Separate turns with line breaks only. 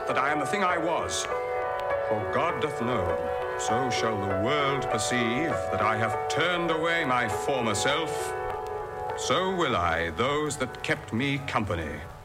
that I am the thing I was. For God doth know, so shall the world perceive that I have turned away my former self. So will I those that kept me company.